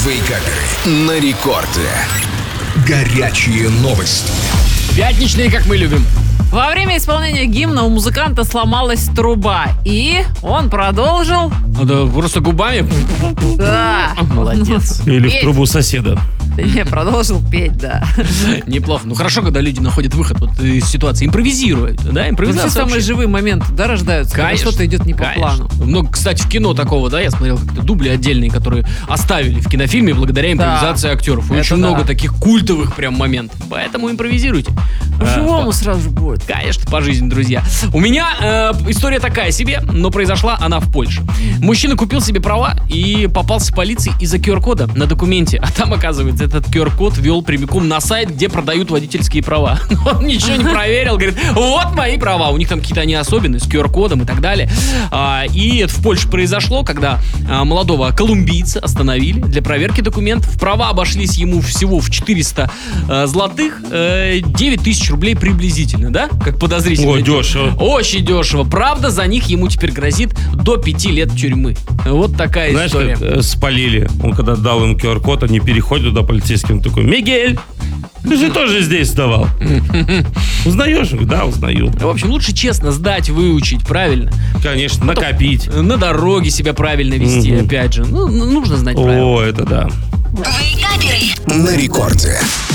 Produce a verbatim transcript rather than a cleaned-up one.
Вейкаперы на рекорде. Горячие новости. Пятничные, как мы любим. Во время исполнения гимна у музыканта сломалась труба, и он продолжил... Да, просто губами. Да. Молодец. Или Петь. в трубу соседа. Не, продолжил петь, да. Неплохо. Ну хорошо, когда люди находят выход вот из ситуации. Импровизируют, да? Вообще Импровизация самые вообще. живые моменты, да, рождаются, когда Конечно, что-то идет не по конечно. плану. Много, кстати, в кино такого, да, я смотрел как-то дубли отдельные, которые оставили в кинофильме благодаря импровизации Да. актеров. И Это очень да. много таких культовых прям моментов. Поэтому импровизируйте. По-живому А, сразу же будет. Конечно, по жизни, друзья. У меня э, история такая себе, но произошла она в Польше. Мужчина купил себе права и попался полиции из-за ку ар-кода на документе. А там, оказывается, этот ку ар-код вел прямиком на сайт, где продают водительские права. Он ничего не проверил, говорит, вот мои права. У них там какие-то они особенные, с ку ар-кодом и так далее. А, и это в Польше произошло, когда а, молодого колумбийца остановили для проверки документов. Права обошлись ему всего в четыреста а, злотых, э, девять тысяч рублей приблизительно, да? Как подозрительно. О, дешево. Очень дешево. Правда, за них ему теперь грозит до пяти лет тюрьмы. Вот такая Знаешь, история. как э, спалили. Он когда дал им ку ар-код, они переходят туда полицейским, такой: Мигель, ты же тоже здесь сдавал. Узнаешь? Да, узнаю. В общем, лучше честно сдать, выучить, правильно? Конечно, накопить. На дороге себя правильно вести, Мгм. опять же. Ну, ну, нужно знать правила. О, это да. На рекорде.